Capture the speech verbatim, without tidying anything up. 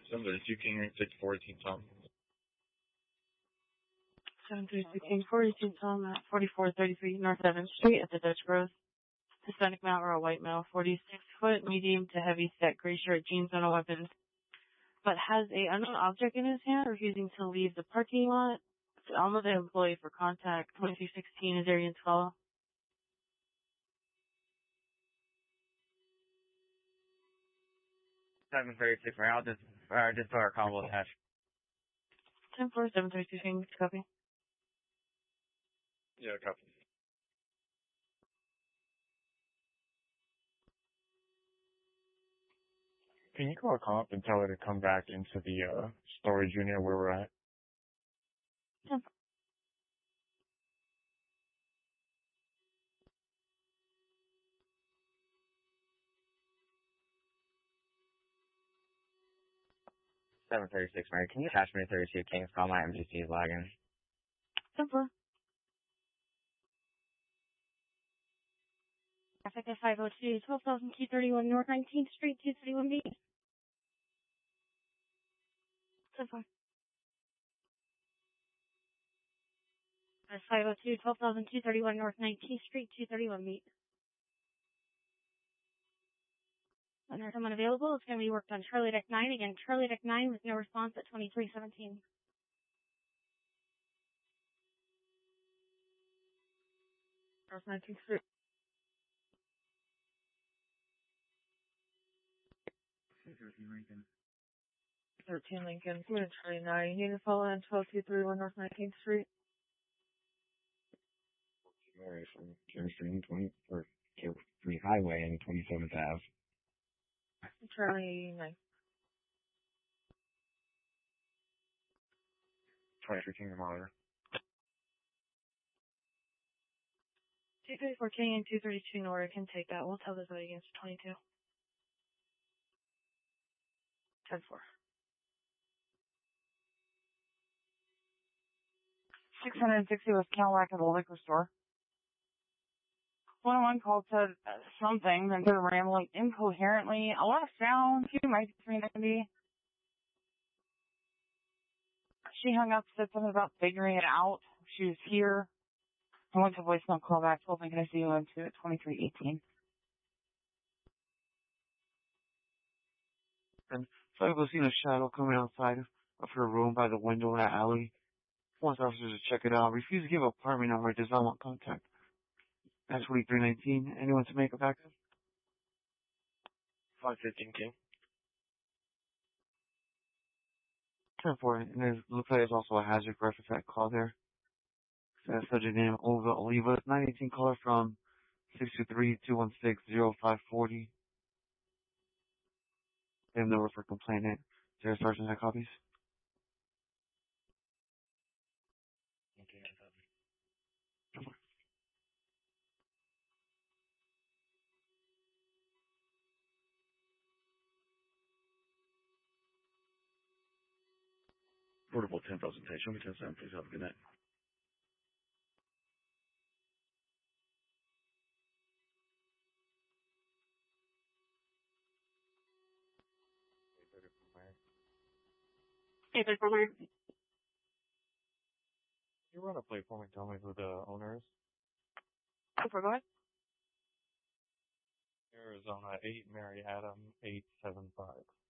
Somebody, two King Ring, fifty-four eighteen Tom. seven three two King four eighteen Tom at forty-four thirty-three North seventh Street at the Dutch Grove. Hispanic male or a white male, forty-six foot, medium to heavy set, gray shirt, jeans, and a weapon. But has a unknown object in his hand, refusing to leave the parking lot. I'm the employee for contact. twenty-three sixteen is area twelve. seven thirty-six, right? I'll just, uh, just put our combo attached. ten four, seven three two King, copy. Yeah, copy. Can you call a cop and tell her to come back into the uh, storage unit where we're at? ten four. seven thirty-six, Mary. Can you attach me to thirty-two King's call? My M G C is lagging. ten four. Traffic at five oh two, twelve thousand two thirty-one North nineteenth Street, two thirty-one B. ten four. At five oh two, twelve thousand two thirty-one North nineteenth Street, two thirty-one B. When there's someone available, it's going to be worked on Charlie Deck nine. Again, Charlie Deck nine with no response at twenty-three seventeen. North nineteenth Street. thirteen Lincoln. thirteen Lincoln. Come in, Charlie nine. Unit follow in twelve two thirty-one North nineteenth Street. Mary from Cherry Street, twenty, or Cherry Street Highway and twenty-seventh Ave. Charlie nine. twenty-three King monitor. two thirty-four King and two thirty-two Nora can take that. We'll tell this out against twenty-two. ten four. six sixty West Cadillac at the liquor store. one oh one called said uh, something, then started rambling incoherently. A lot of sound. She might be three ninety. She hung up, said something about figuring it out. She was here. I went to voicemail call back, told me, can I see you on to at twenty-three eighteen. And so I was seeing a shadow coming outside of her room by the window in that alley. Once officers to check it out, refused to give apartment number, does not want contact. At twenty-three nineteen, anyone to make a backup? five fifteen King. ten four, and it looks like there's also a hazard reference that call there. So that's subject name, Ova Oliva, nine eighteen caller from six two three, two one six, zero five four zero. They have number for complainant. Is there a sergeant that copies? Okay, I copy. ten four. Portable ten thousand page. Show me ten seven, please. Have a good night. Hey, there's Palmer. You run a plate for me, tell me who the owner is? ten four, go ahead. Arizona eight, Mary Adam eight seven five.